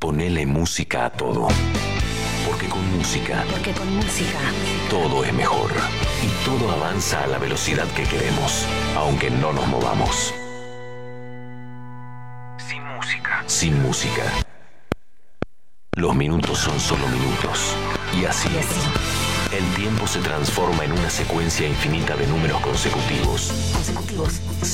Ponele música a todo. Porque con música todo es mejor. Y todo avanza a la velocidad que queremos, aunque no nos movamos. Sin música. Los minutos son solo minutos. Y así. El tiempo se transforma en una secuencia infinita de números consecutivos.